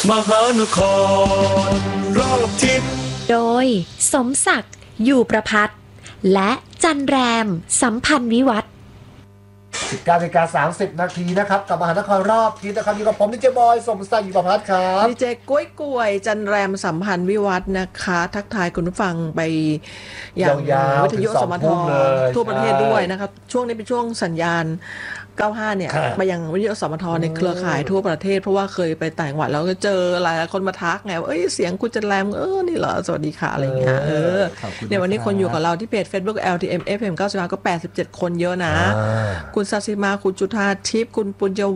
มหานครรอบทิศโดยสมศักดิ์อยู่ประพัฒน์และจันแรมสัมพันธ์วิวัฒน์ 19:30 นาทีนะครับกับมหานครรอบทิศนะครับอยู่กับผมดีเจบอยสมศักดิ์อยู่ประพัฒน์ครับดีเจกล้วยจันแรมสัมพันธ์วิวัฒน์นะคะทักทายคุณผู้ฟังไปอย่างวิทยุสมททั่วประเทศด้วยนะครับช่วงนี้เป็นช่วงสัญญาณ95เนี่ยไปยังวิทยุสมทในเครือข่ายทั่วประเทศเพราะว่าเคยไปต่างจังหวัดแล้วก็เจอหลายคนมาทักไงว่าเสียงคุณจันแรมนี่เหรอสวัสดีค่ะอะไรเงี้ยเนี่ยวันนี้คนอยู่กับเราที่เพจ Facebook LTM FM 95ก็87คนเยอะนะคุณซาซิมาคุณจุธาทิพย์คุณปุญญ